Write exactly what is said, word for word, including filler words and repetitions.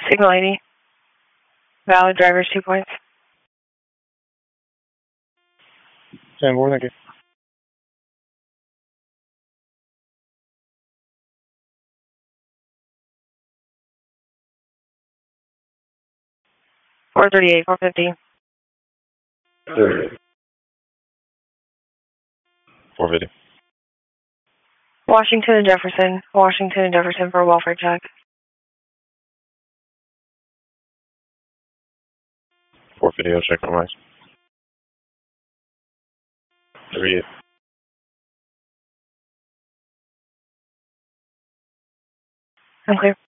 Signal eighty. Valid drivers, two points. ten four, thank you. four thirty-eight, four fifty. thirty. four fifty. Washington and Jefferson. Washington and Jefferson for a welfare check. four fifty, I'll check on mics. three eight. I'm clear.